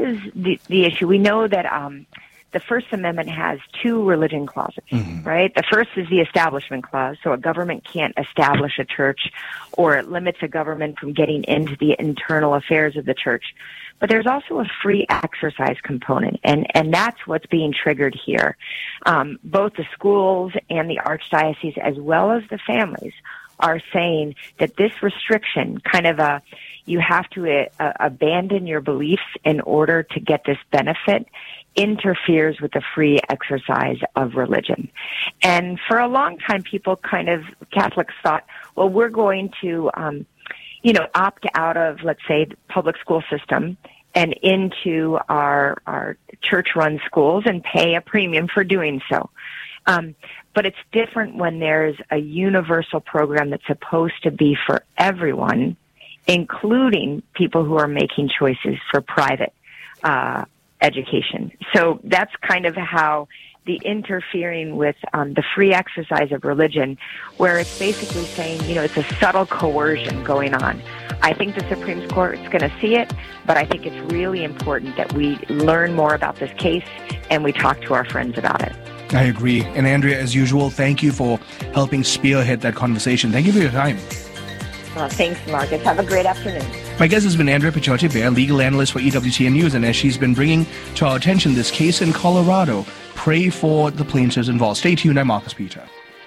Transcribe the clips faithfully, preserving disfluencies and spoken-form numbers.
is the, the issue. We know that um, the First Amendment has two religion clauses, mm-hmm. right? The first is the Establishment Clause, so a government can't establish a church, or it limits a government from getting into the internal affairs of the church. But there's also a free exercise component, and, and that's what's being triggered here. Um, both the schools and the archdiocese, as well as the families, are saying that this restriction, kind of a, you have to uh, abandon your beliefs in order to get this benefit, interferes with the free exercise of religion. And for a long time, people kind of, Catholics thought, well, we're going to, um, you know, opt out of, let's say, the public school system and into our, our church-run schools and pay a premium for doing so. Um, but it's different when there's a universal program that's supposed to be for everyone, including people who are making choices for private uh, education. So that's kind of how the interfering with um, the free exercise of religion, where it's basically saying, you know, it's a subtle coercion going on. I think the Supreme Court is going to see it, but I think it's really important that we learn more about this case and we talk to our friends about it. I agree. And Andrea, as usual, thank you for helping spearhead that conversation. Thank you for your time. Well, thanks, Marcus. Have a great afternoon. My guest has been Andrea Picciotti-Bear, legal analyst for E W T N News, and as she's been bringing to our attention this case in Colorado, pray for the plaintiffs involved. Stay tuned. I'm Marcus Peter.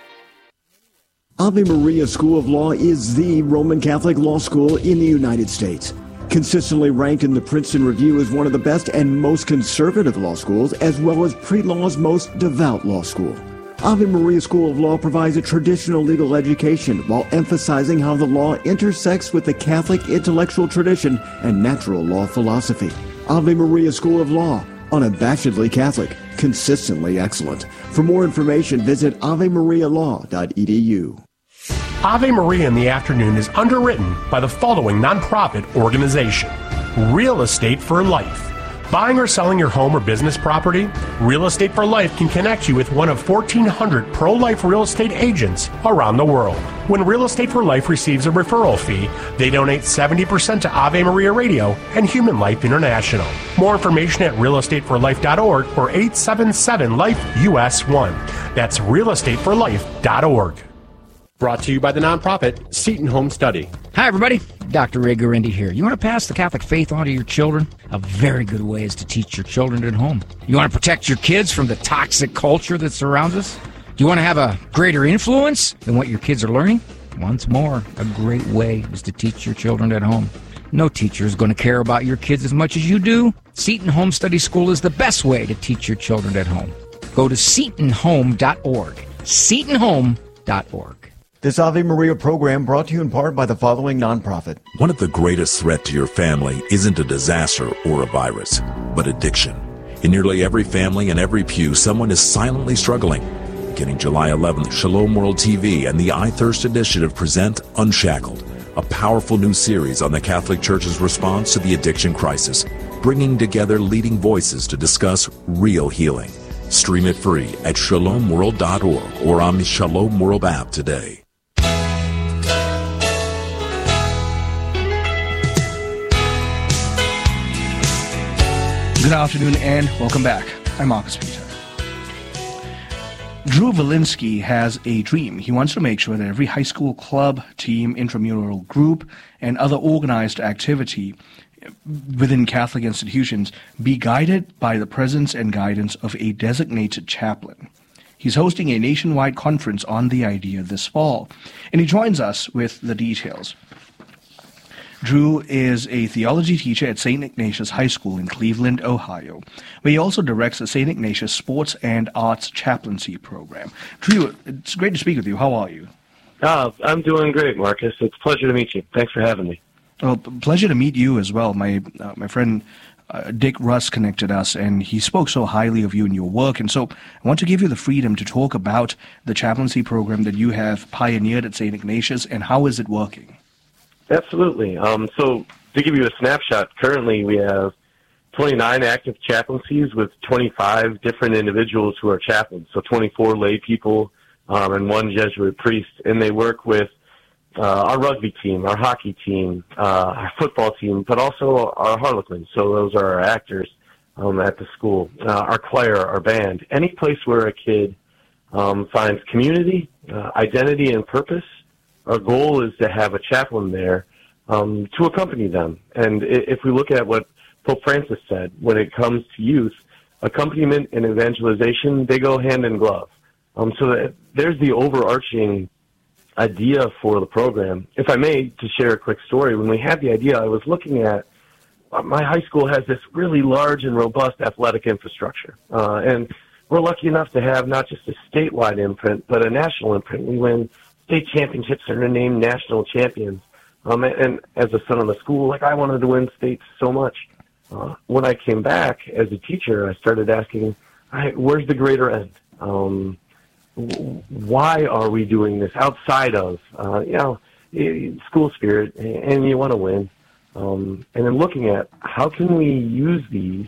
Ave Maria School of Law is the Roman Catholic law school in the United States. Consistently ranked in the Princeton Review as one of the best and most conservative law schools, as well as pre-law's most devout law school. Ave Maria School of Law provides a traditional legal education while emphasizing how the law intersects with the Catholic intellectual tradition and natural law philosophy. Ave Maria School of Law, unabashedly Catholic, consistently excellent. For more information, visit ave maria law dot e d u. Ave Maria in the Afternoon is underwritten by the following nonprofit organization: Real Estate for Life. Buying or selling your home or business property? Real Estate for Life can connect you with one of fourteen hundred pro-life real estate agents around the world. When Real Estate for Life receives a referral fee, they donate seventy percent to Ave Maria Radio and Human Life International. More information at real estate for life dot org or eight seven seven life U S one. That's real estate for life dot org. Brought to you by the nonprofit Seton Home Study. Hi, everybody. Doctor Ray Guarendi here. You want to pass the Catholic faith on to your children? A very good way is to teach your children at home. You want to protect your kids from the toxic culture that surrounds us? Do you want to have a greater influence than what your kids are learning? Once more, a great way is to teach your children at home. No teacher is going to care about your kids as much as you do. Seton Home Study School is the best way to teach your children at home. Go to seton home dot org. seton home dot org. This Ave Maria program brought to you in part by the following nonprofit. One of the greatest threats to your family isn't a disaster or a virus, but addiction. In nearly every family and every pew, someone is silently struggling. Beginning July eleventh, Shalom World T V and the I Thirst Initiative present Unshackled, a powerful new series on the Catholic Church's response to the addiction crisis, bringing together leading voices to discuss real healing. Stream it free at shalom world dot org or on the Shalom World app today. Good afternoon and welcome back. I'm Marcus Peter. Drew Valinsky has a dream. He wants to make sure that every high school club, team, intramural group, and other organized activity within Catholic institutions be guided by the presence and guidance of a designated chaplain. He's hosting a nationwide conference on the idea this fall, and he joins us with the details. Drew is a theology teacher at Saint Ignatius High School in Cleveland, Ohio, where he also directs the Saint Ignatius Sports and Arts Chaplaincy Program. Drew, it's great to speak with you. How are you? Oh, I'm doing great, Marcus. It's a pleasure to meet you. Thanks for having me. Well, pleasure to meet you as well. My uh, my friend uh, Dick Russ connected us, and he spoke so highly of you and your work. And so I want to give you the freedom to talk about the chaplaincy program that you have pioneered at Saint Ignatius, and how is it working? Absolutely. Um, so to give you a snapshot, currently we have twenty-nine active chaplaincies with twenty-five different individuals who are chaplains, so twenty-four lay people um, and one Jesuit priest, and they work with uh, our rugby team, our hockey team, uh, our football team, but also our Harlequins. So those are our actors um, at the school, uh, our choir, our band, any place where a kid um, finds community, uh, identity, and purpose. Our goal is to have a chaplain there um, to accompany them. And if we look at what Pope Francis said, when it comes to youth, accompaniment and evangelization, they go hand in glove. Um, so that there's the overarching idea for the program. If I may, to share a quick story, when we had the idea, I was looking at, uh, my high school has this really large and robust athletic infrastructure. Uh, and we're lucky enough to have not just a statewide imprint, but a national imprint. We win state championships and are named national champions. Um, and, and as a son of the school, like I wanted to win states so much. Uh, when I came back as a teacher, I started asking, all right, where's the greater end? Um, w- why are we doing this outside of, uh, you know, school spirit, and you want to win? Um, and then looking at how can we use these,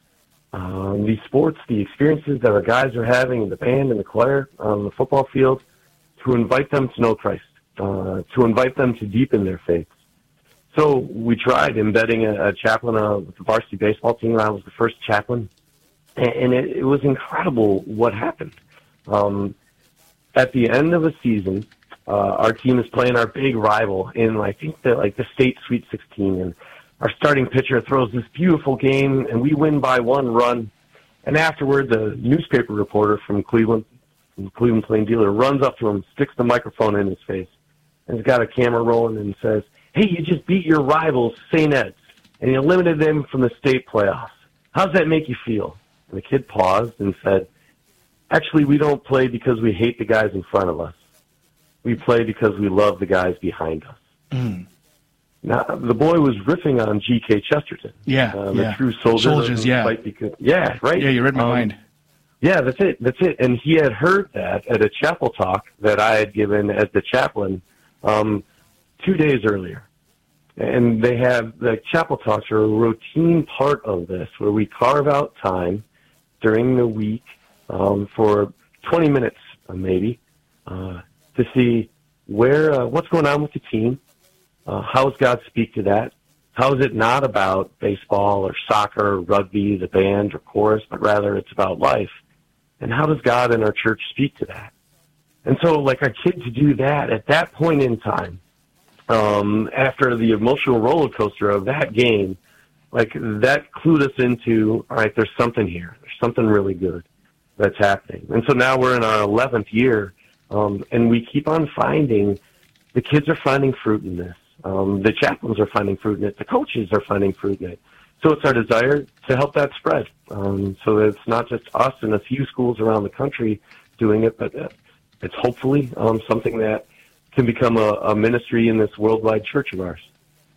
um, these sports, the experiences that our guys are having in the band and the choir on the football field, to invite them to know Christ, uh, to invite them to deepen their faith. So we tried embedding a, a chaplain uh, with the varsity baseball team. I was the first chaplain, and, and it, it was incredible what happened. Um, at the end of a season, uh, our team is playing our big rival in, I think, the, like the state Sweet sixteen, and our starting pitcher throws this beautiful game, and we win by one run. And afterward, the newspaper reporter from Cleveland, from the Cleveland Plain Dealer, runs up to him, sticks the microphone in his face, and he's got a camera rolling and says, "Hey, you just beat your rivals, Saint Ed's, and you eliminated them from the state playoffs. How's that make you feel?" And the kid paused and said, "Actually, we don't play because we hate the guys in front of us. We play because we love the guys behind us." Mm. Now, the boy was riffing on G K Chesterton. Yeah, um, yeah. A true soldier. Soldiers, yeah. Fight because, yeah, right? Yeah, you read my um, mind. Yeah, that's it. That's it. And he had heard that at a chapel talk that I had given as the chaplain um, two days earlier. And they have, the chapel talks are a routine part of this, where we carve out time during the week um, for twenty minutes, uh, maybe, uh, to see where, uh, what's going on with the team, uh, how does God speak to that, how is it not about baseball or soccer or rugby, the band or chorus, but rather it's about life, and how does God and our church speak to that? And so, like, our kids do that at that point in time, Um, after the emotional roller coaster of that game, like that clued us into, all right, there's something here. There's something really good that's happening. And so now we're in our eleventh year, um, and we keep on finding, the kids are finding fruit in this. Um, the chaplains are finding fruit in it. The coaches are finding fruit in it. So it's our desire to help that spread. Um, so that it's not just us and a few schools around the country doing it, but uh, it's hopefully um, something that can become a, a ministry in this worldwide church of ours.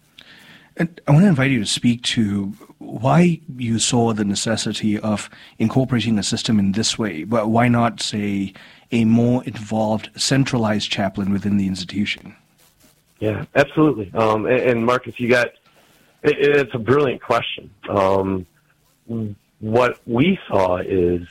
And I want to invite you to speak to why you saw the necessity of incorporating the system in this way, but why not, say, a more involved, centralized chaplain within the institution? Yeah, absolutely. Um, and, and Marcus, you got, it, it's a brilliant question. Um, what we saw is,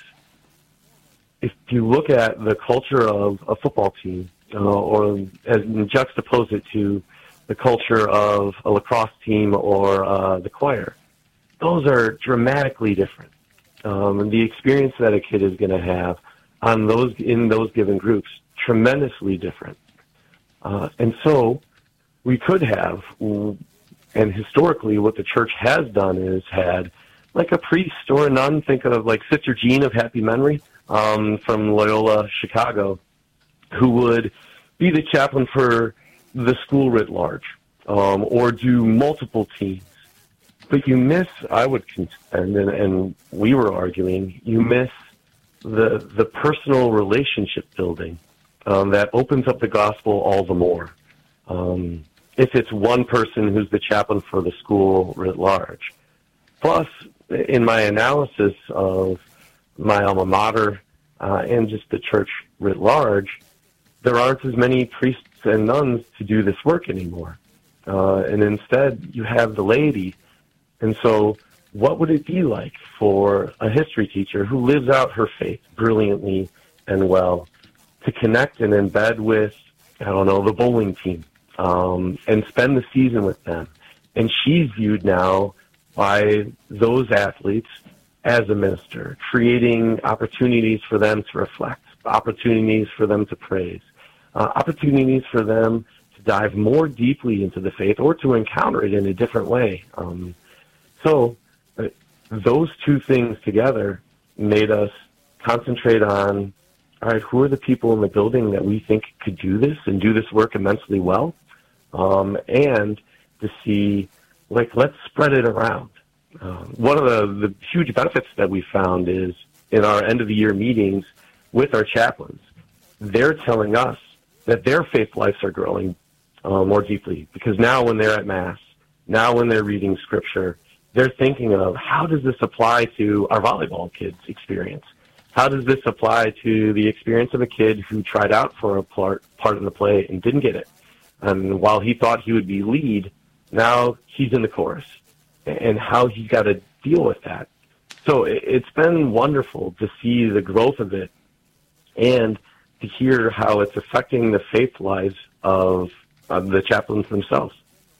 if you look at the culture of a football team, Uh, or as juxtapose it to the culture of a lacrosse team or uh, the choir, those are dramatically different. Um, and the experience that a kid is going to have on those in those given groups, tremendously different. Uh, and so we could have, and historically what the church has done is had like a priest or a nun, think of like Sister Jean of Happy Memory um, from Loyola, Chicago, who would be the chaplain for the school writ large, um, or do multiple teams. But you miss, I would contend, and, and we were arguing, you miss the the personal relationship building um, that opens up the gospel all the more. Um, if it's one person who's the chaplain for the school writ large. Plus, in my analysis of my alma mater uh, and just the church writ large, there aren't as many priests and nuns to do this work anymore. Uh, and instead, you have the laity. And so what would it be like for a history teacher who lives out her faith brilliantly and well to connect and embed with, I don't know, the bowling team um, and spend the season with them. And she's viewed now by those athletes as a minister, creating opportunities for them to reflect, opportunities for them to praise, uh, opportunities for them to dive more deeply into the faith or to encounter it in a different way. Um, so uh, those two things together made us concentrate on, all right, who are the people in the building that we think could do this and do this work immensely well? Um, and to see, like, let's spread it around. Uh, one of the, the huge benefits that we found is in our end-of-the-year meetings with our chaplains, they're telling us that their faith lives are growing uh, more deeply, because now when they're at Mass, now when they're reading Scripture, they're thinking of, how does this apply to our volleyball kids' experience? How does this apply to the experience of a kid who tried out for a part, part in the play and didn't get it? And while he thought he would be lead, now he's in the chorus, and how he's got to deal with that. So it's been wonderful to see the growth of it and to hear how it's affecting the faith lives of, of the chaplains themselves.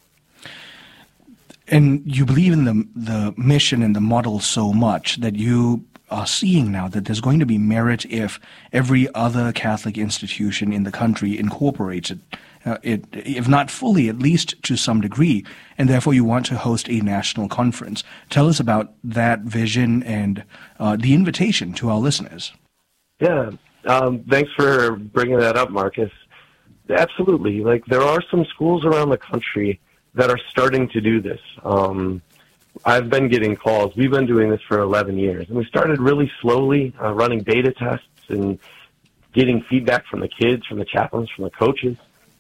And you believe in the the mission and the model so much that you are seeing now that there's going to be merit if every other Catholic institution in the country incorporates it, uh, it, if not fully, at least to some degree, and therefore you want to host a national conference. Tell us about that vision and uh, the invitation to our listeners. Yeah, um, thanks for bringing that up, Marcus. Absolutely. Like, there are some schools around the country that are starting to do this. Um, I've been getting calls. We've been doing this for eleven years. And we started really slowly, uh, running beta tests and getting feedback from the kids, from the chaplains, from the coaches,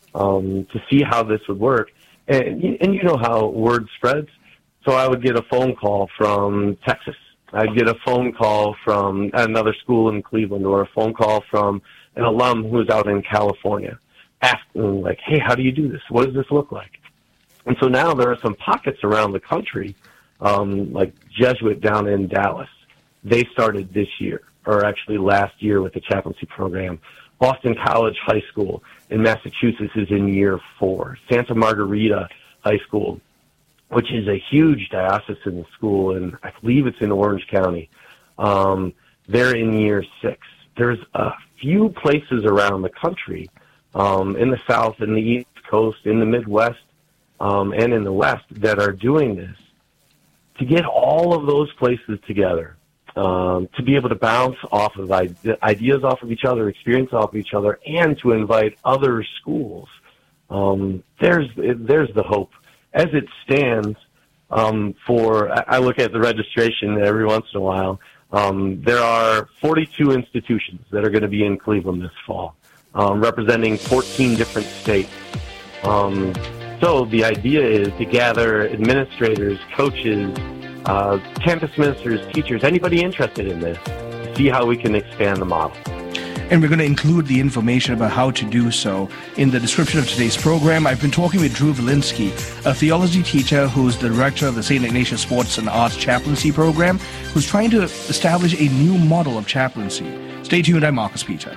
um, to see how this would work. And, and you know how word spreads. So I would get a phone call from Texas. I'd get a phone call from another school in Cleveland, or a phone call from an alum who's out in California, asking, like, hey, how do you do this? What does this look like? And so now there are some pockets around the country, um, like Jesuit down in Dallas. They started this year, or actually last year, with the chaplaincy program. Boston College High School in Massachusetts is in year four. Santa Margarita High School, which is a huge diocesan school, and I believe it's in Orange County, um, they're in year six. There's a few places around the country, um, in the South, in the East Coast, in the Midwest, um, and in the West, that are doing this. To get all of those places together, um, to be able to bounce off of ideas off of each other, experience off of each other, and to invite other schools, um, there's there's the hope. As it stands, um, for I look at the registration every once in a while. Um, there are forty-two institutions that are going to be in Cleveland this fall, um, representing fourteen different states. Um, so the idea is to gather administrators, coaches, uh, campus ministers, teachers, anybody interested in this, to see how we can expand the model. And we're going to include the information about how to do so in the description of today's program. I've been talking with Drew Valinsky, a theology teacher who's the director of the Saint Ignatius Sports and Arts Chaplaincy Program, who's trying to establish a new model of chaplaincy. Stay tuned, I'm Marcus Peter.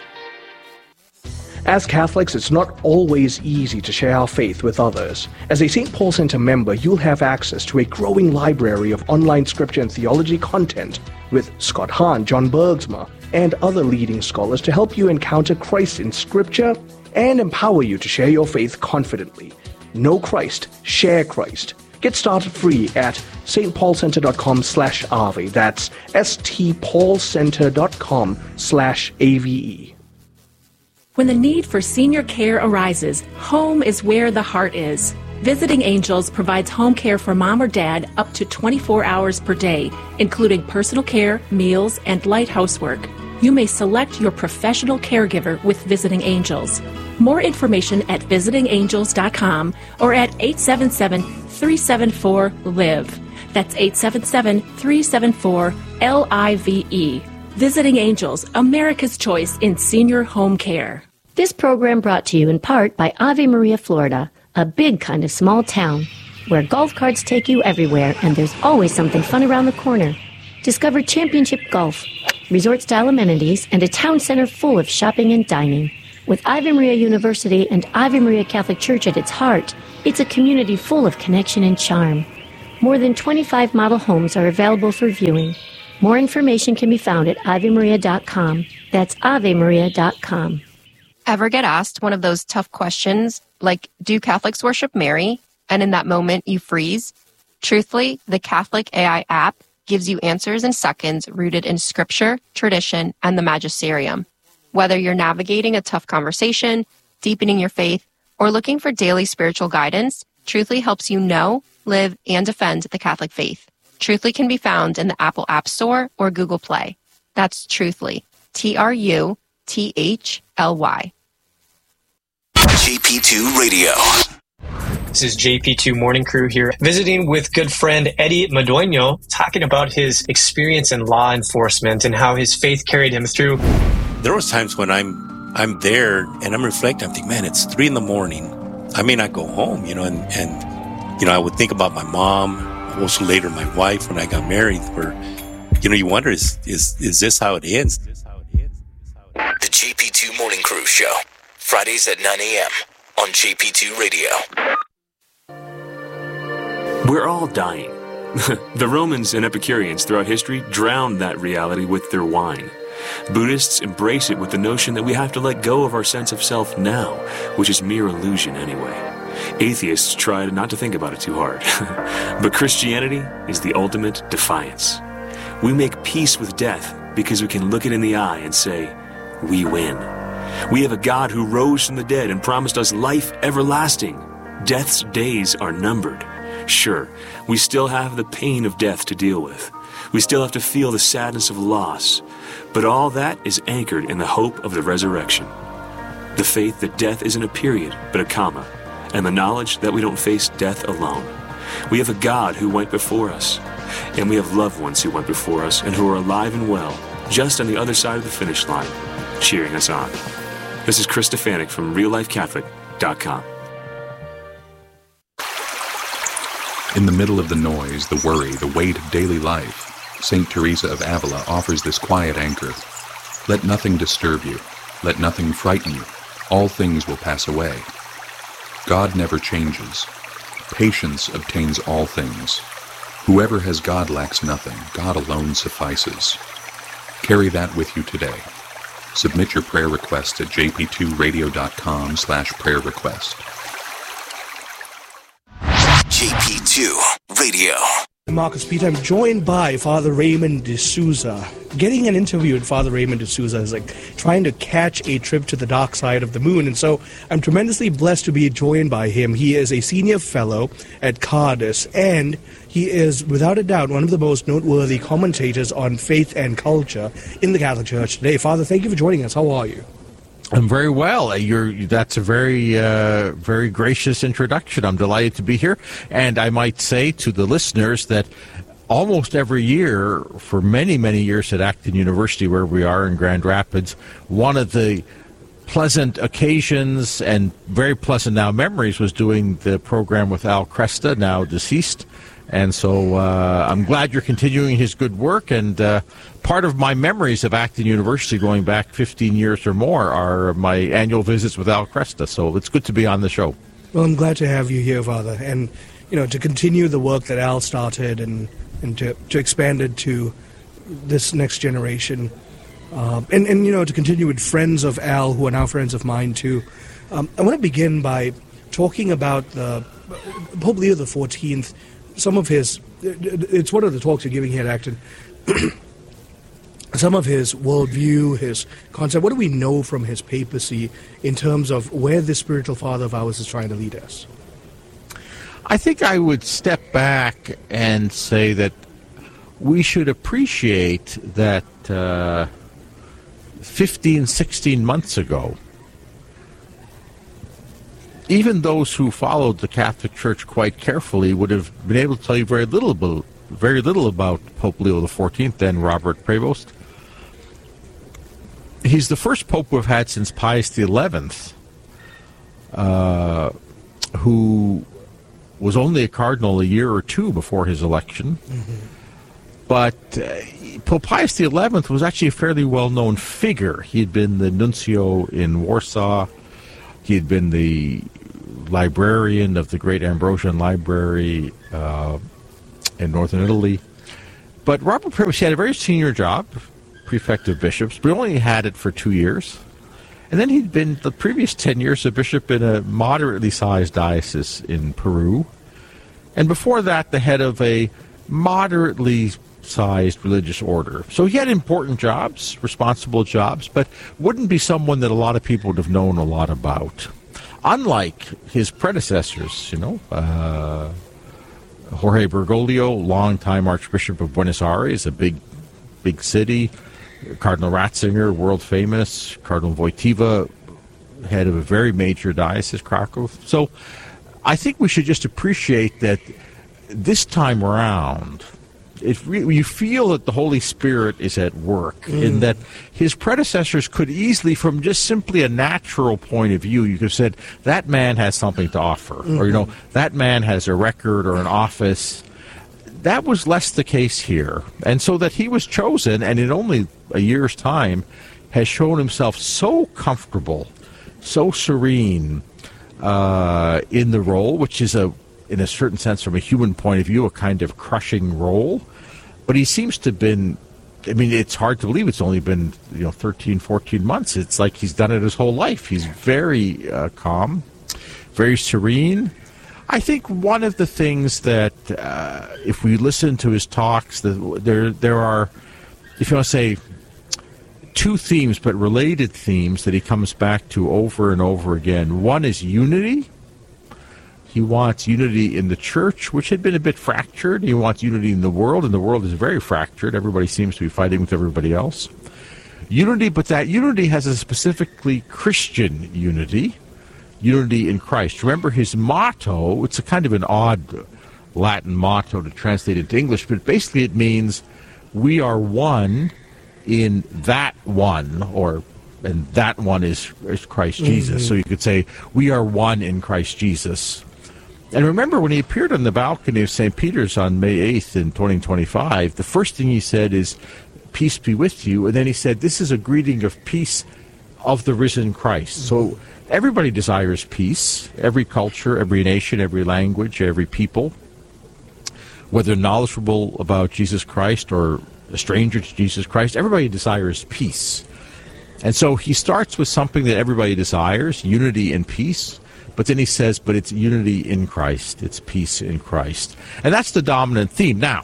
As Catholics, it's not always easy to share our faith with others. As a Saint Paul Center member, you'll have access to a growing library of online scripture and theology content with Scott Hahn, John Bergsma, and other leading scholars to help you encounter Christ in Scripture and empower you to share your faith confidently. Know Christ, share Christ. Get started free at stpaulcenter.com slash AVE. That's stpaulcenter.com slash AVE. When the need for senior care arises, home is where the heart is. Visiting Angels provides home care for mom or dad up to twenty-four hours per day, including personal care, meals, and light housework. You may select your professional caregiver with Visiting Angels. More information at visiting angels dot com or at eight seven seven, three seven four, L I V E. That's eight seven seven, three seven four, L I V E. Visiting Angels, America's choice in senior home care. This program brought to you in part by Ave Maria, Florida, a big kind of small town where golf carts take you everywhere and there's always something fun around the corner. Discover championship golf, resort-style amenities, and a town center full of shopping and dining. With Ave Maria University and Ave Maria Catholic Church at its heart, it's a community full of connection and charm. More than twenty-five model homes are available for viewing. More information can be found at ave maria dot com. That's ave maria dot com. Ever get asked one of those tough questions, like, do Catholics worship Mary? And in that moment, you freeze? Truthfully, the Catholic A I app gives you answers in seconds rooted in scripture, tradition, and the magisterium. Whether you're navigating a tough conversation, deepening your faith, or looking for daily spiritual guidance, Truthfully helps you know, live, and defend the Catholic faith. Truthfully can be found in the Apple App Store or Google Play. That's Truthfully. T R U T H L Y. J P two Radio. This is J P two Morning Crew here, visiting with good friend Eddie Madueño, talking about his experience in law enforcement and how his faith carried him through. There was times when I'm I'm there and I'm reflecting. I'm thinking, man, it's three in the morning. I may not go home, you know, and, and you know, I would think about my mom, also later my wife when I got married, where, you know, you wonder, is is is this how it ends? The J P two Morning Crew Show, Fridays at nine a.m. on J P two Radio. We're all dying. The Romans and Epicureans throughout history drowned that reality with their wine. Buddhists embrace it with the notion that we have to let go of our sense of self now, which is mere illusion anyway. Atheists try not to think about it too hard. But Christianity is the ultimate defiance. We make peace with death because we can look it in the eye and say, we win. We have a God who rose from the dead and promised us life everlasting. Death's days are numbered. Sure, we still have the pain of death to deal with. We still have to feel the sadness of loss. But all that is anchored in the hope of the resurrection. The faith that death isn't a period, but a comma. And the knowledge that we don't face death alone. We have a God who went before us. And we have loved ones who went before us and who are alive and well, just on the other side of the finish line, cheering us on. This is Chris Stefanik from real life catholic dot com. In the middle of the noise, the worry, the weight of daily life, Saint Teresa of Avila offers this quiet anchor. Let nothing disturb you. Let nothing frighten you. All things will pass away. God never changes. Patience obtains all things. Whoever has God lacks nothing. God alone suffices. Carry that with you today. Submit your prayer request at j p two radio dot com slash prayer request. J P two Radio. Marcus Peter, I'm joined by Father Raymond D'Souza. Getting an interview with Father Raymond D'Souza is like trying to catch a trip to the dark side of the moon, and so I'm tremendously blessed to be joined by him. He is a senior fellow at Cardus, and he is, without a doubt, one of the most noteworthy commentators on faith and culture in the Catholic Church today. Father, thank you for joining us. How are you? I'm very well. You're, that's a very, uh, very gracious introduction. I'm delighted to be here. And I might say to the listeners that almost every year, for many, many years at Acton University, where we are in Grand Rapids, one of the pleasant occasions and very pleasant now memories was doing the program with Al Cresta, now deceased. And so uh, I'm glad you're continuing his good work, and uh, part of my memories of Acton University going back fifteen years or more are my annual visits with Al Cresta, so it's good to be on the show. Well, I'm glad to have you here, Father, and you know, to continue the work that Al started and, and to, to expand it to this next generation, uh, and, and you know, to continue with friends of Al who are now friends of mine too. Um, I want to begin by talking about the Pope Leo the fourteenth. Some of his, it's one of the talks you're giving here at Acton, some of his worldview, his concept. What do we know from his papacy in terms of where this spiritual father of ours is trying to lead us? I think I would step back and say that we should appreciate that uh, fifteen, sixteen months ago, even those who followed the Catholic Church quite carefully would have been able to tell you very little about, very little about Pope Leo the fourteenth, then Robert Prevost. He's the first pope we've had since Pius the eleventh, uh, who was only a cardinal a year or two before his election. Mm-hmm. But uh, Pope Pius the eleventh was actually a fairly well-known figure. He had been the nuncio in Warsaw. He had been the librarian of the great Ambrosian Library uh, in northern Italy. But Robert Prevost had a very senior job, prefect of bishops, but only had it for two years. And then he'd been the previous ten years a bishop in a moderately sized diocese in Peru. And before that, the head of a moderately sized religious order. So he had important jobs, responsible jobs, but wouldn't be someone that a lot of people would have known a lot about. Unlike his predecessors, you know, uh, Jorge Bergoglio, longtime Archbishop of Buenos Aires, a big, big city. Cardinal Ratzinger, world famous. Cardinal Wojtyła, head of a very major diocese, Krakow. So I think we should just appreciate that this time around, it re- you feel that the Holy Spirit is at work, mm. in that his predecessors could easily, from just simply a natural point of view, you could have said, that man has something to offer, mm-hmm. or, you know, that man has a record or an office. That was less the case here. And so that he was chosen, and in only a year's time, has shown himself so comfortable, so serene uh, in the role, which is a in a certain sense, from a human point of view, a kind of crushing role. But he seems to have been, I mean, it's hard to believe it's only been, you know, thirteen, fourteen months. It's like he's done it his whole life. He's very uh, calm, very serene. I think one of the things that, uh, if we listen to his talks, that there there are, if you want to say, two themes, but related themes that he comes back to over and over again. One is unity. He wants unity in the church, which had been a bit fractured. He wants unity in the world, and the world is very fractured. Everybody seems to be fighting with everybody else. Unity, but that unity has a specifically Christian unity, unity in Christ. Remember his motto, it's a kind of an odd Latin motto to translate into English, but basically it means we are one in that one, or and that one is, is Christ Jesus. Mm-hmm. So you could say, we are one in Christ Jesus. And remember, when he appeared on the balcony of Saint Peter's on May eighth in twenty twenty-five, the first thing he said is, peace be with you. And then he said, this is a greeting of peace of the risen Christ. Mm-hmm. So everybody desires peace, every culture, every nation, every language, every people, whether knowledgeable about Jesus Christ or a stranger to Jesus Christ, everybody desires peace. And so he starts with something that everybody desires, unity and peace, but then he says, but it's unity in Christ, it's peace in Christ. And that's the dominant theme. Now,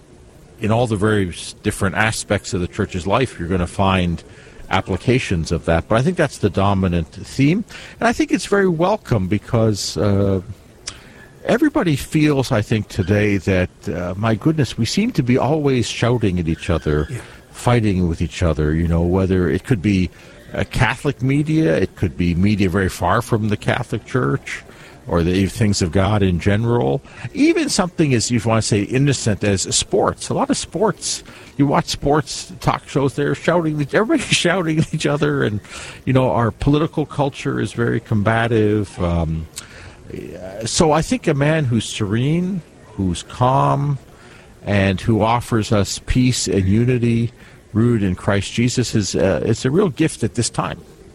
in all the various different aspects of the church's life, you're going to find applications of that, but I think that's the dominant theme. And I think it's very welcome because uh, everybody feels, I think, today that, uh, my goodness, we seem to be always shouting at each other, yeah. fighting with each other, you know, whether it could be uh, Catholic media, it could be media very far from the Catholic Church, or the things of God in general. Even something as, you want to say, innocent as sports. A lot of sports, you watch sports talk shows, they're shouting, everybody's shouting at each other, and, you know, our political culture is very combative. Um, so I think a man who's serene, who's calm, and who offers us peace and unity rooted in Christ Jesus is uh, it's a real gift at this time.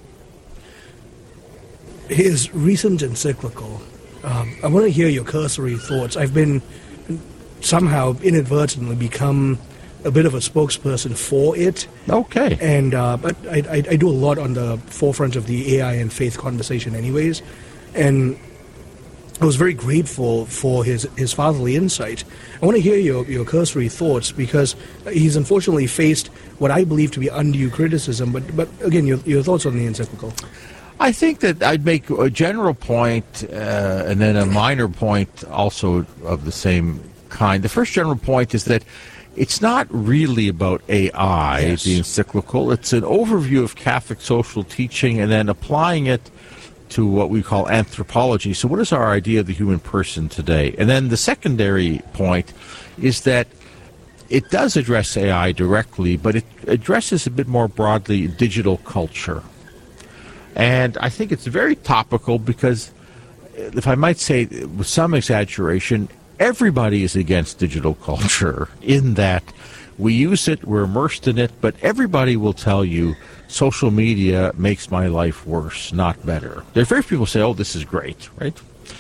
His recent encyclical, um, I want to hear your cursory thoughts. I've been somehow inadvertently become a bit of a spokesperson for it. Okay. And uh, but I, I, I do a lot on the forefront of the A I and faith conversation anyways. And I was very grateful for his, his fatherly insight. I want to hear your, your cursory thoughts, because he's unfortunately faced what I believe to be undue criticism. But, but again, your, your thoughts on the encyclical. I think that I'd make a general point uh, and then a minor point also of the same kind. The first general point is that it's not really about A I, yes. the encyclical. It's an overview of Catholic social teaching and then applying it to what we call anthropology. So what is our idea of the human person today? And then the secondary point is that it does address A I directly, but it addresses a bit more broadly digital culture. And I think it's very topical because, if I might say with some exaggeration, everybody is against digital culture in that we use it, we're immersed in it, but everybody will tell you social media makes my life worse, not better. There are very few people say, oh, this is great, right?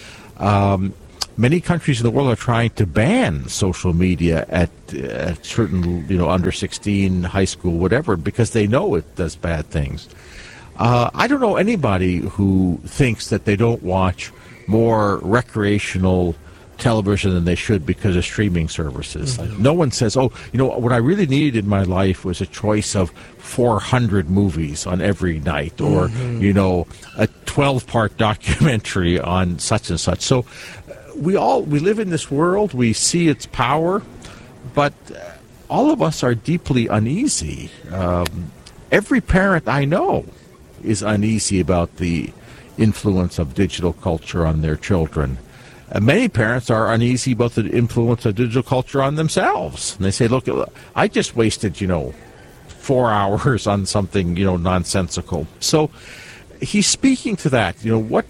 Um, many countries in the world are trying to ban social media at, at certain, you know, under sixteen, high school, whatever, because they know it does bad things. Uh, I don't know anybody who thinks that they don't watch more recreational television than they should because of streaming services. Mm-hmm. Like, no one says, oh, you know, what I really needed in my life was a choice of four hundred movies on every night, or, mm-hmm. you know, a twelve-part documentary on such and such. So uh, we all, we live in this world, we see its power, but uh, all of us are deeply uneasy. Um, every parent I know is uneasy about the influence of digital culture on their children. Uh, many parents are uneasy about the influence of digital culture on themselves. And they say, look, I just wasted, you know, four hours on something, you know, nonsensical. So he's speaking to that. You know, what,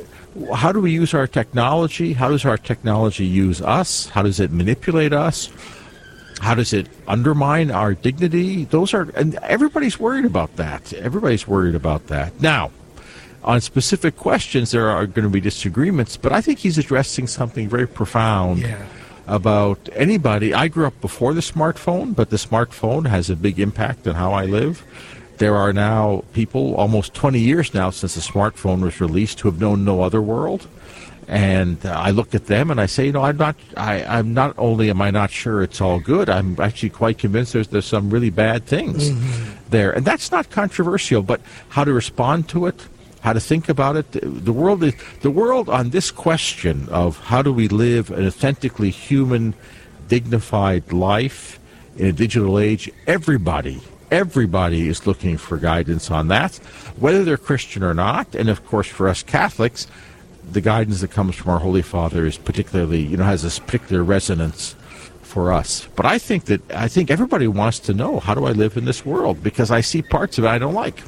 how do we use our technology? How does our technology use us? How does it manipulate us? How does it undermine our dignity? Those are, and everybody's worried about that. Everybody's worried about that. Now, on specific questions, there are going to be disagreements, but I think he's addressing something very profound yeah. about anybody. I grew up before the smartphone, but the smartphone has a big impact on how I live. There are now people, almost twenty years now since the smartphone was released, who have known no other world. And uh, I look at them and I say, you know, I'm not, I, I'm not only am I not sure it's all good, I'm actually quite convinced there's, there's some really bad things mm-hmm. there. And that's not controversial, but how to respond to it, how to think about it. The world is, the world on this question of how do we live an authentically human, dignified life in a digital age, everybody, everybody is looking for guidance on that, whether they're Christian or not. And of course, for us Catholics, the guidance that comes from our Holy Father is particularly, you know, has this particular resonance for us. But I think that, I think everybody wants to know, how do I live in this world? Because I see parts of it I don't like.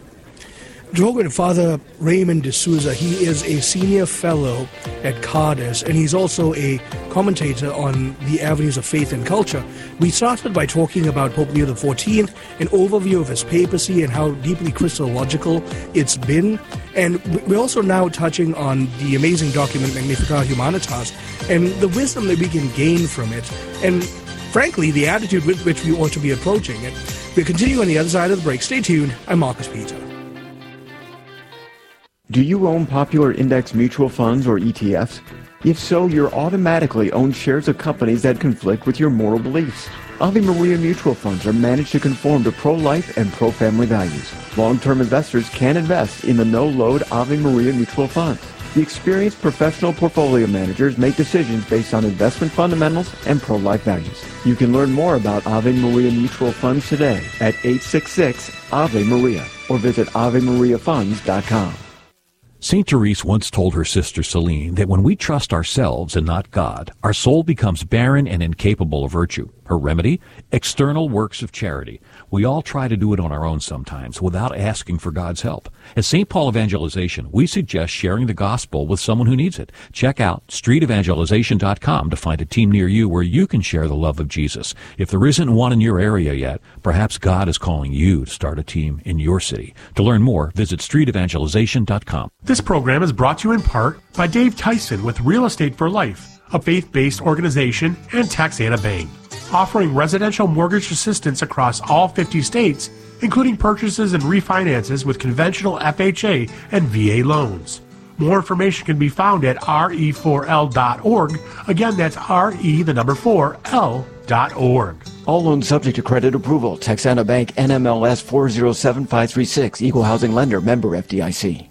Drogan, Father Raymond D'Souza, he is a senior fellow at Cardis, and he's also a commentator on the avenues of faith and culture. We started by talking about Pope Leo the fourteenth, an overview of his papacy and how deeply Christological it's been. And we're also now touching on the amazing document Magnificat Humanitas and the wisdom that we can gain from it, and frankly, the attitude with which we ought to be approaching it. We'll continue on the other side of the break. Stay tuned. I'm Marcus Peter. Do you own popular index mutual funds or E T Fs? If so, you're automatically own shares of companies that conflict with your moral beliefs. Ave Maria mutual funds are managed to conform to pro-life and pro-family values. Long-term investors can invest in the no-load Ave Maria mutual funds. The experienced professional portfolio managers make decisions based on investment fundamentals and pro-life values. You can learn more about Ave Maria mutual funds today at eight six six Ave Maria or visit ave maria funds dot com. Saint Therese once told her sister Celine that when we trust ourselves and not God, our soul becomes barren and incapable of virtue. Her remedy? External works of charity. We all try to do it on our own sometimes without asking for God's help. At Saint Paul Evangelization, we suggest sharing the gospel with someone who needs it. Check out street evangelization dot com to find a team near you where you can share the love of Jesus. If there isn't one in your area yet, perhaps God is calling you to start a team in your city. To learn more, visit street evangelization dot com. This program is brought to you in part by Dave Tyson with Real Estate for Life, a faith-based organization, and Taxana Bank, offering residential mortgage assistance across all fifty states, including purchases and refinances with conventional F H A and V A loans. More information can be found at R E four L dot org. Again, that's R E, the number four, L dot org. All loans subject to credit approval. Texana Bank, N M L S four zero seven five three six, Equal Housing Lender, member F D I C.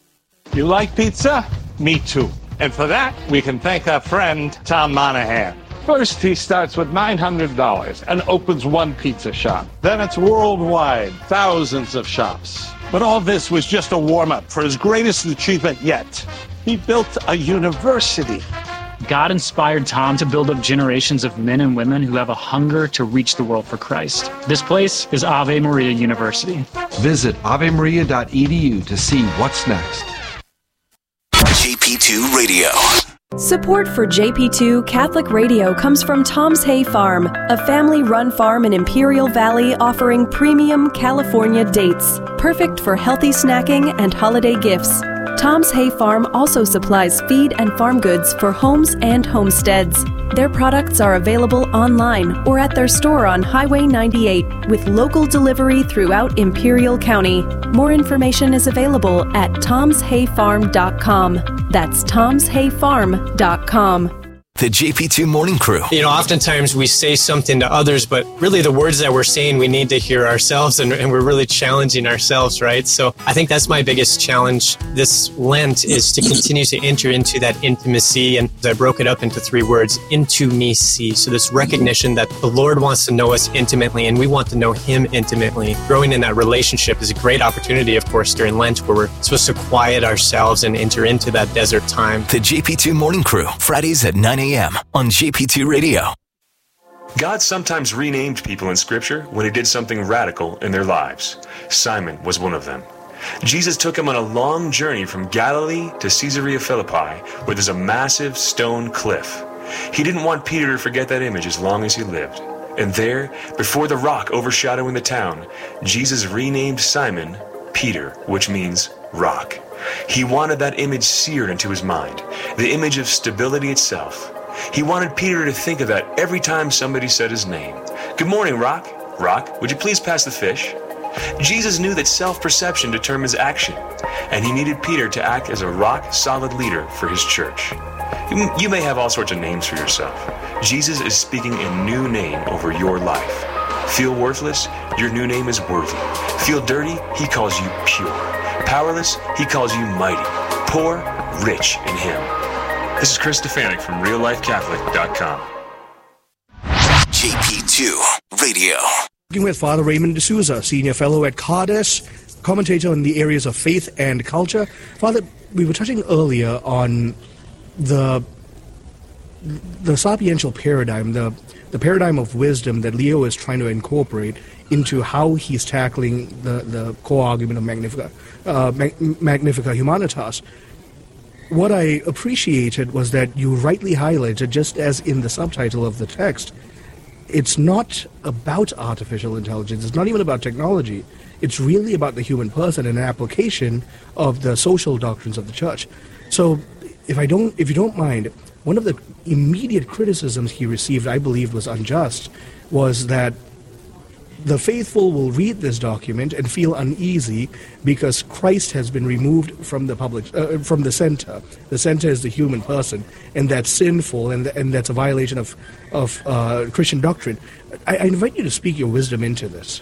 You like pizza? Me too. And for that, we can thank our friend, Tom Monahan. First, he starts with nine hundred dollars and opens one pizza shop. Then it's worldwide, thousands of shops. But all this was just a warm-up for his greatest achievement yet. He built a university. God inspired Tom to build up generations of men and women who have a hunger to reach the world for Christ. This place is Ave Maria University. Visit ave maria dot e d u to see what's next. G P two Radio. Support for J P two Catholic Radio comes from Tom's Hay Farm, a family-run farm in Imperial Valley offering premium California dates, perfect for healthy snacking and holiday gifts. Tom's Hay Farm also supplies feed and farm goods for homes and homesteads. Their products are available online or at their store on Highway ninety-eight with local delivery throughout Imperial County. More information is available at toms hay farm dot com. That's toms hay farm dot com. The J P two Morning Crew. You know, oftentimes we say something to others, but really the words that we're saying we need to hear ourselves, and, and we're really challenging ourselves, right? So I think that's my biggest challenge this Lent is to continue to enter into that intimacy. And I broke it up into three words, intimacy. So this recognition that the Lord wants to know us intimately and we want to know Him intimately. Growing in that relationship is a great opportunity, of course, during Lent where we're supposed to quiet ourselves and enter into that desert time. The J P two Morning Crew, Fridays at nine a.m. on J P two Radio. God sometimes renamed people in Scripture when He did something radical in their lives. Simon was one of them. Jesus took him on a long journey from Galilee to Caesarea Philippi, where there's a massive stone cliff. He didn't want Peter to forget that image as long as he lived. And there, before the rock overshadowing the town, Jesus renamed Simon Peter, which means rock. He wanted that image seared into his mind, the image of stability itself. He wanted Peter to think of that every time somebody said his name. Good morning, Rock. Rock, would you please pass the fish? Jesus knew that self-perception determines action, and he needed Peter to act as a rock-solid leader for his church. You, you may have all sorts of names for yourself. Jesus is speaking a new name over your life. Feel worthless? Your new name is worthy. Feel dirty? He calls you pure. Powerless? He calls you mighty. Poor? Rich in Him. This is Chris Stefanik from real life catholic dot com. J P two Radio. Speaking with Father Raymond D'Souza, Senior Fellow at Cardes, commentator in the areas of faith and culture. Father, we were touching earlier on the the sapiential paradigm, the, the paradigm of wisdom that Leo is trying to incorporate into how he's tackling the, the core argument of Magnifica, uh, Magnifica Humanitas. What I appreciated was that you rightly highlighted, just as in the subtitle of the text, it's not about artificial intelligence. It's not even about technology. It's really about the human person and an application of the social doctrines of the church. So, if I don't, if you don't mind, one of the immediate criticisms he received, I believe, was unjust, was that the faithful will read this document and feel uneasy because Christ has been removed from the public, uh, from the center. The center is the human person, and that's sinful, and and that's a violation of of uh, Christian doctrine. I, I invite you to speak your wisdom into this.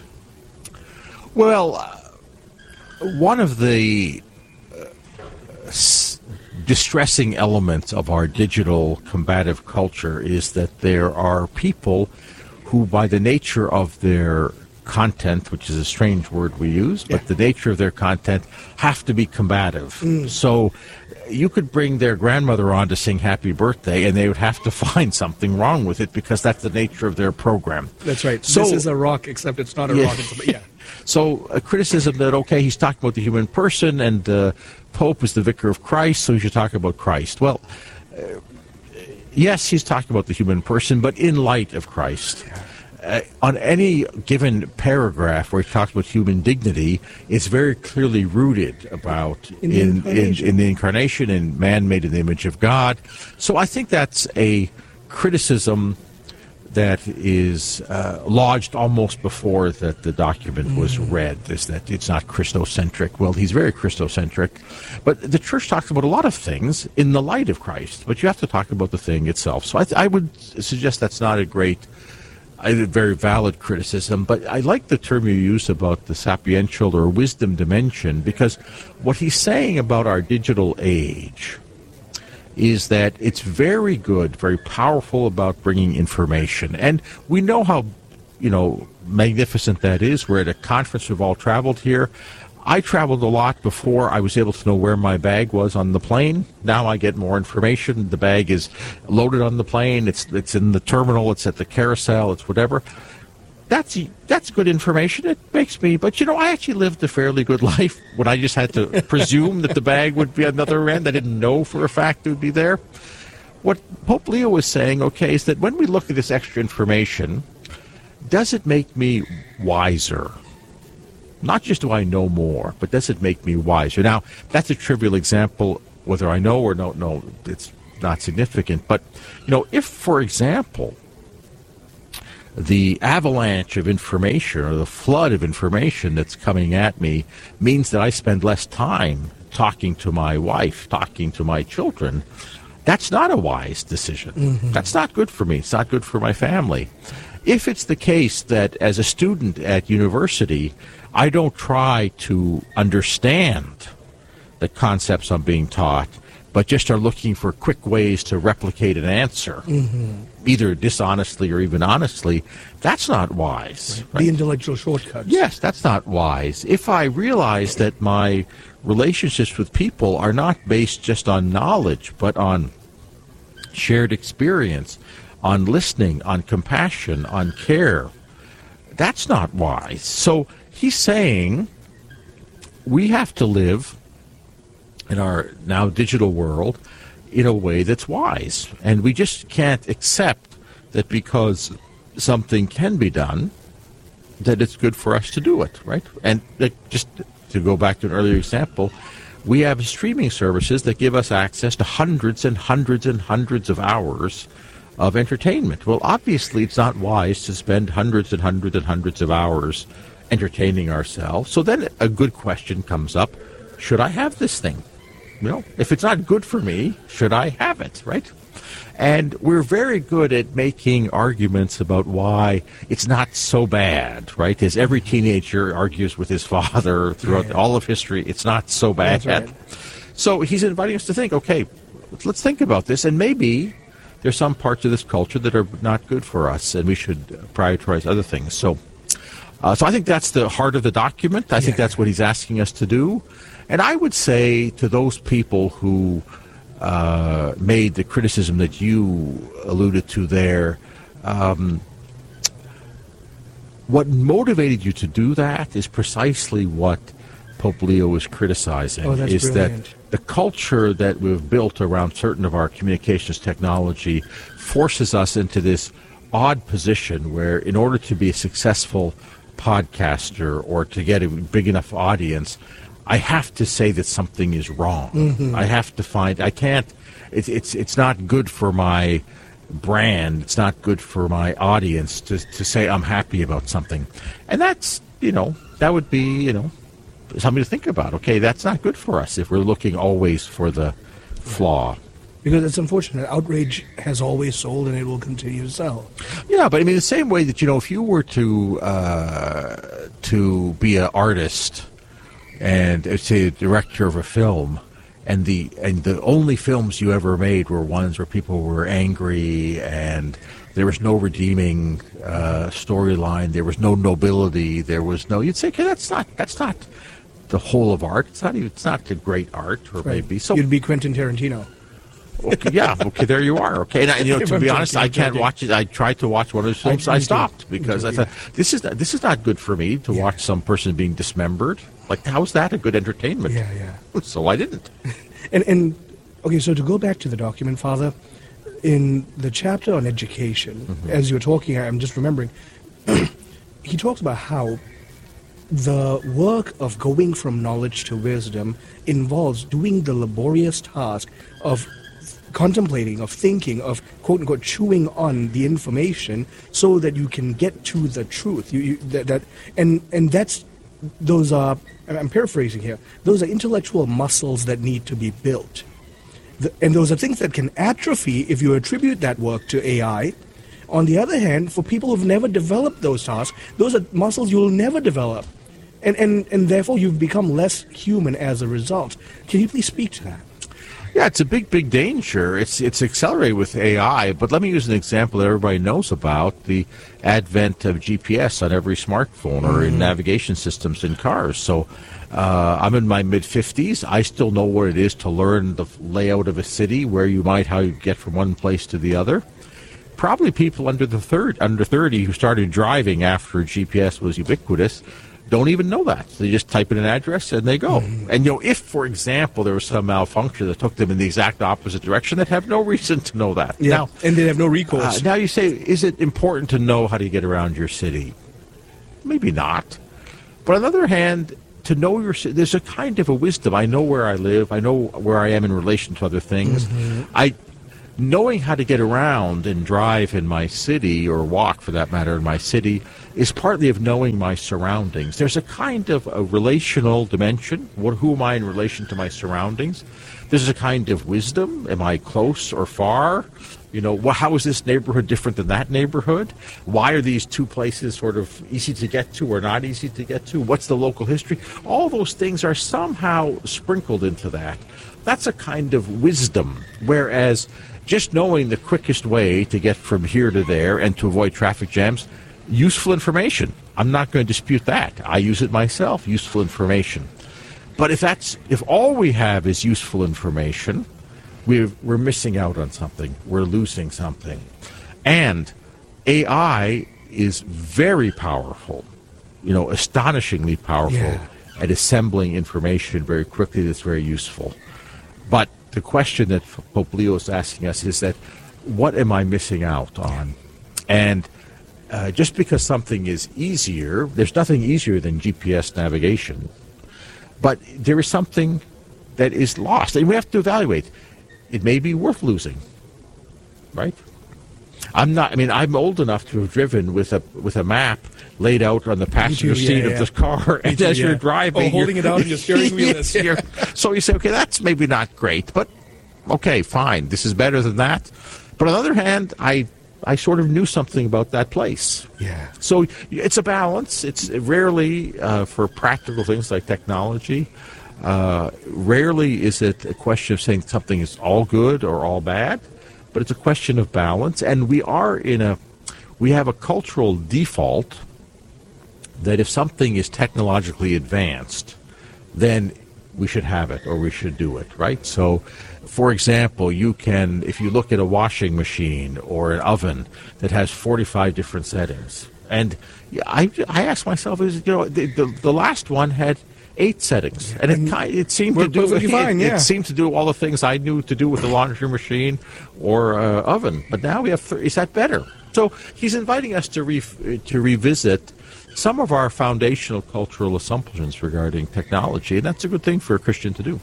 Well, uh, one of the uh, s- distressing elements of our digital combative culture is that there are people who, by the nature of their content, which is a strange word we use, but yeah. the nature of their content, have to be combative. Mm. So you could bring their grandmother on to sing Happy Birthday, and they would have to find something wrong with it because that's the nature of their program. That's right. So, this is a rock, except it's not a yeah. rock. It's a, yeah. So a criticism that, okay, he's talking about the human person, and the Pope is the vicar of Christ, so he should talk about Christ. Well, uh, yes, he's talking about the human person, but in light of Christ. Uh, on any given paragraph where he talks about human dignity, it's very clearly rooted about in, in, the in, in the incarnation and man made in the image of God. So I think that's a criticism that is uh, lodged almost before that the document mm. was read, is that it's not Christocentric. Well, he's very Christocentric. But the church talks about a lot of things in the light of Christ, but you have to talk about the thing itself. So I, th- I would suggest that's not a great... a very valid criticism, but I like the term you used about the sapiential or wisdom dimension, because what he's saying about our digital age is that it's very good, very powerful about bringing information. And we know how, you know, magnificent that is. We're at a conference, we've all traveled here. I traveled a lot before I was able to know where my bag was on the plane. Now I get more information. The bag is loaded on the plane. It's it's in the terminal. It's at the carousel. It's whatever. That's that's good information. It makes me, but you know, I actually lived a fairly good life when I just had to presume that the bag would be on the other end. I didn't know for a fact it would be there. what Pope Leo was saying, okay, is that when we look at this extra information, does it make me wiser? Not just do I know more, but does it make me wiser? Now, that's a trivial example. Whether I know or don't know, it's not significant. But, you know, if, for example, the avalanche of information or the flood of information that's coming at me means that I spend less time talking to my wife, talking to my children, that's not a wise decision. Mm-hmm. That's not good for me. It's not good for my family. If it's the case that as a student at university, I don't try to understand the concepts I'm being taught, but just are looking for quick ways to replicate an answer, mm-hmm. either dishonestly or even honestly, that's not wise. Right. The intellectual shortcuts. Yes, that's not wise. If I realize that my relationships with people are not based just on knowledge, but on shared experience, on listening, on compassion, on care, that's not wise. So he's saying we have to live in our now digital world in a way that's wise. And we just can't accept that because something can be done, that it's good for us to do it, right? And like, just to go back to an earlier example, we have streaming services that give us access to hundreds and hundreds and hundreds of hours of entertainment. Well, obviously, it's not wise to spend hundreds and hundreds and hundreds of hours entertaining ourselves. So then a good question comes up, should I have this thing? You know, if it's not good for me, should I have it, right? And we're very good at making arguments about why it's not so bad, right? As every teenager argues with his father throughout yeah. all of history, it's not so bad. That's right. So he's inviting us to think, okay, let's think about this, and maybe there's some parts of this culture that are not good for us, and we should prioritize other things. So, uh, so I think that's the heart of the document. I yeah. think that's what he's asking us to do. And I would say to those people who uh, made the criticism that you alluded to there, um, what motivated you to do that is precisely what Pope Leo is criticizing. Oh, that's is brilliant. That the culture that we've built around certain of our communications technology forces us into this odd position where in order to be a successful podcaster or to get a big enough audience, I have to say that something is wrong. Mm-hmm. I have to find, I can't, it's, it's, it's not good for my brand, it's not good for my audience to, to say I'm happy about something. And that's, you know, that would be, you know, something to think about. Okay, that's not good for us if we're looking always for the flaw. Because it's unfortunate. Outrage has always sold and it will continue to sell. Yeah, but I mean, the same way that, you know, if you were to, uh, to be an artist and uh, say a director of a film, and the and the only films you ever made were ones where people were angry and there was no redeeming uh, storyline, there was no nobility, there was no, you'd say, okay, that's not that's not the whole of art. It's not even, it's not the great art, or right. maybe so. You'd be Quentin Tarantino. Okay, yeah, okay, there you are. Okay, and I, you know, to be honest, I can't watch it. I tried to watch one of those films, I, I stopped because I thought this is this is not good for me to yeah. watch some person being dismembered. Like, how is that a good entertainment? Yeah, yeah. So I didn't. And and okay, so to go back to the document, Father, in the chapter on education, mm-hmm. as you were talking, I'm just remembering, he talks about how the work of going from knowledge to wisdom involves doing the laborious task of contemplating, of thinking, of quote-unquote chewing on the information so that you can get to the truth. You, you, that, that and and that's, those are, I'm paraphrasing here, those are intellectual muscles that need to be built. The, and those are things that can atrophy if you attribute that work to A I. On the other hand, for people who've never developed those tasks, those are muscles you'll never develop. And, and, and therefore you've become less human as a result. Can you please speak to that? Yeah, it's a big, big danger. It's it's accelerated with A I, but let me use an example that everybody knows about, the advent of G P S on every smartphone mm-hmm. or in navigation systems in cars. So uh, I'm in my mid-fifties. I still know what it is to learn the layout of a city, where you might, how you get from one place to the other. Probably people under the third, under thirty who started driving after G P S was ubiquitous don't even know that. They just type in an address and they go. Mm. And, you know, if, for example, there was some malfunction that took them in the exact opposite direction, they'd have no reason to know that. Yeah, now, and they'd have no recourse. Uh, now you say, is it important to know how to get around your city? Maybe not. But on the other hand, to know your city, there's a kind of a wisdom. I know where I live. I know where I am in relation to other things. Mm-hmm. I... Knowing how to get around and drive in my city, or walk for that matter in my city, is partly of knowing my surroundings. There's a kind of a relational dimension. What, who am I in relation to my surroundings? There's a kind of wisdom. Am I close or far? You know, well, how is this neighborhood different than that neighborhood? Why are these two places sort of easy to get to or not easy to get to? What's the local history? All those things are somehow sprinkled into that. That's a kind of wisdom, whereas just knowing the quickest way to get from here to there and to avoid traffic jams, useful information. I'm not going to dispute that. I use it myself, useful information. But if that's if all we have is useful information, we're, we're missing out on something. We're losing something. And A I is very powerful, you know, astonishingly powerful yeah. at assembling information very quickly that's very useful. But the question that Pope Leo is asking us is that, what am I missing out on? And uh, just because something is easier, there's nothing easier than G P S navigation, but there is something that is lost, and we have to evaluate. It may be worth losing, right? I'm not, I mean, I'm old enough to have driven with a with a map laid out on the passenger too, seat yeah, of yeah. the car, and too, as yeah. you're driving, oh, holding you're, it out on your steering wheel. Is, yeah. So you say, okay, that's maybe not great, but okay, fine, this is better than that. But on the other hand, I I sort of knew something about that place. Yeah. So it's a balance. It's rarely uh, for practical things like technology. Uh, rarely is it a question of saying something is all good or all bad, but it's a question of balance. And we are in a, we have a cultural default that if something is technologically advanced, then we should have it or we should do it, right? So, for example, you can, if you look at a washing machine or an oven that has forty-five different settings, and I, I ask myself, is you know, the, the, the last one had eight settings, and it kind, it seemed to do it, fine, yeah. it seemed to do all the things I knew to do with the laundry machine or uh, oven. But now we have th- is that better? So he's inviting us to re- to revisit some of our foundational cultural assumptions regarding technology, and that's a good thing for a Christian to do.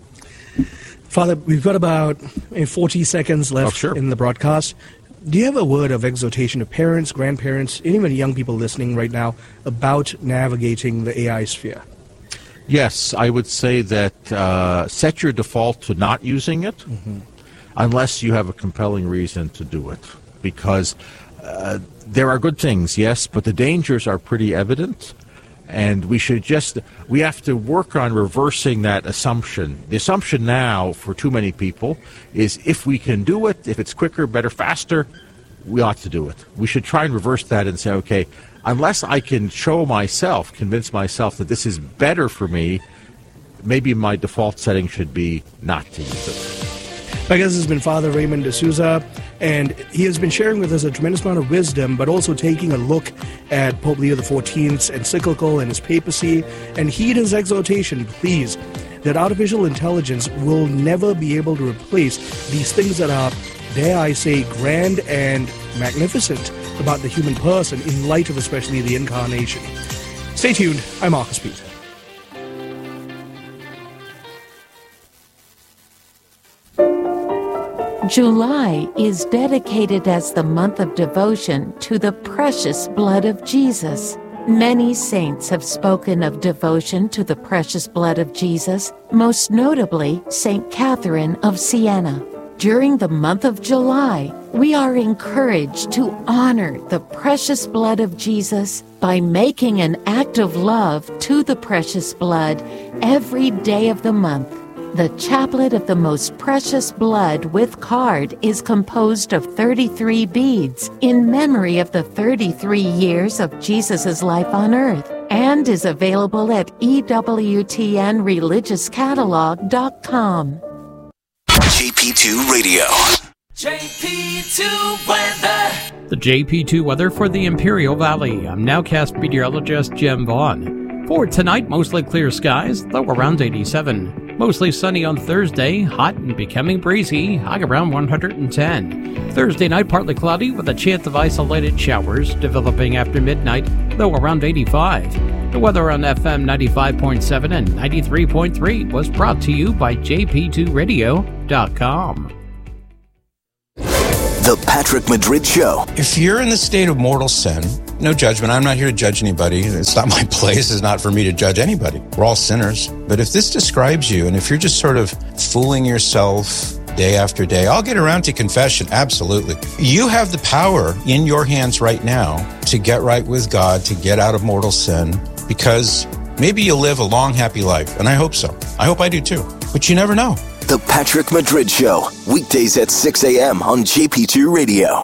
Father, we've got about forty seconds left oh, sure. in the broadcast. Do you have a word of exhortation to parents, grandparents, and even young people listening right now about navigating the A I sphere? Yes, I would say that uh, set your default to not using it mm-hmm. unless you have a compelling reason to do it. Because uh, there are good things, yes, but the dangers are pretty evident. And we should just, we have to work on reversing that assumption. The assumption now for too many people is if we can do it, if it's quicker, better, faster, we ought to do it. We should try and reverse that and say, okay, unless I can show myself, convince myself that this is better for me, maybe my default setting should be not to use it. My guest has been Father Raymond D'Souza, and he has been sharing with us a tremendous amount of wisdom, but also taking a look at Pope Leo the fourteenth's encyclical and his papacy, and heed his exhortation, please, that artificial intelligence will never be able to replace these things that are, dare I say, grand and magnificent about the human person in light of especially the incarnation. Stay tuned. I'm Marcus Peter. July is dedicated as the month of devotion to the precious blood of Jesus. Many saints have spoken of devotion to the precious blood of Jesus, most notably Saint Catherine of Siena. During the month of July, we are encouraged to honor the precious blood of Jesus by making an act of love to the precious blood every day of the month. The Chaplet of the Most Precious Blood with card is composed of thirty-three beads in memory of the thirty-three years of Jesus' life on earth and is available at E W T N religious catalog dot com. J P two Radio. J P two weather. The J P two weather for the Imperial Valley. I'm Nowcast meteorologist Jim Vaughn. For tonight, mostly clear skies, low around eighty-seven. Mostly sunny on Thursday, hot and becoming breezy, high around one hundred ten. Thursday night, partly cloudy with a chance of isolated showers developing after midnight, low around eighty-five. The weather on F M ninety-five point seven and ninety-three point three was brought to you by J P two radio dot com. The Patrick Madrid Show. If you're in the state of mortal sin, no judgment. I'm not here to judge anybody. It's not my place. It's not for me to judge anybody. We're all sinners. But if this describes you, and if you're just sort of fooling yourself day after day, I'll get around to confession. Absolutely. You have the power in your hands right now to get right with God, to get out of mortal sin, because maybe you'll live a long, happy life. And I hope so. I hope I do too. But you never know. The Patrick Madrid Show. Weekdays at six a.m. on J P two Radio.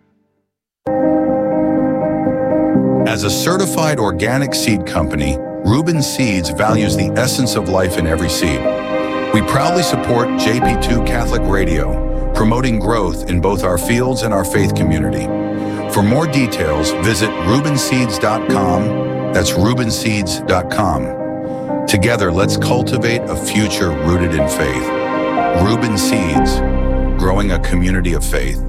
As a certified organic seed company, Reuben Seeds values the essence of life in every seed. We proudly support J P two Catholic Radio, promoting growth in both our fields and our faith community. For more details, visit reuben seeds dot com. That's reuben seeds dot com. Together, let's cultivate a future rooted in faith. Reuben Seeds, growing a community of faith.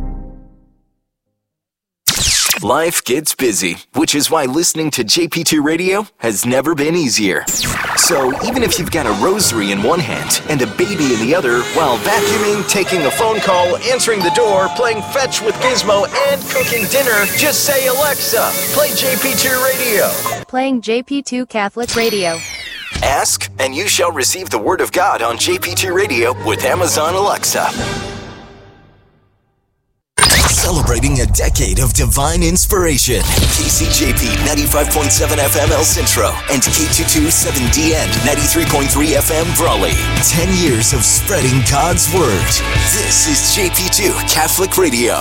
Life gets busy, which is why listening to J P two Radio has never been easier. So even if you've got a rosary in one hand and a baby in the other, while vacuuming, taking a phone call, answering the door, playing fetch with Gizmo, and cooking dinner, just say, Alexa, play J P two Radio. Playing J P two Catholic Radio. Ask, and you shall receive the Word of God on J P two Radio with Amazon Alexa. Celebrating a decade of divine inspiration. K C J P ninety-five point seven F M El Centro and K two twenty-seven D N ninety-three point three F M Brawley. Ten years of spreading God's Word. This is J P two Catholic Radio.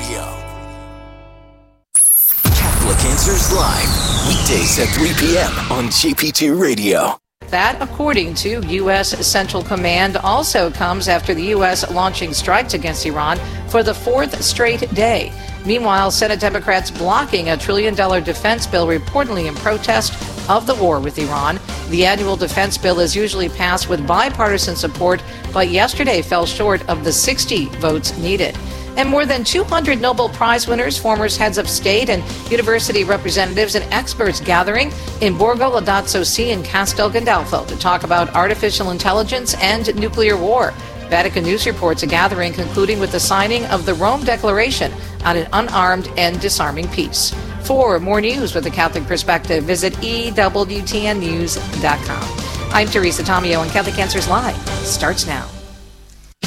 Catholic Answers Live. Weekdays at three p.m. on J P two Radio. That, according to U S Central Command, also comes after the U S launching strikes against Iran for the fourth straight day. Meanwhile, Senate Democrats blocking a trillion-dollar defense bill reportedly in protest of the war with Iran. The annual defense bill is usually passed with bipartisan support, but yesterday fell short of the sixty votes needed. And more than two hundred Nobel Prize winners, former heads of state, and university representatives and experts gathering in Borgo Ladazzo Sea in Castel Gandolfo to talk about artificial intelligence and nuclear war. Vatican News reports a gathering concluding with the signing of the Rome Declaration on an unarmed and disarming peace. For more news with a Catholic perspective, visit E W T N news dot com. I'm Teresa Tomeo, and Catholic Answers Live starts now.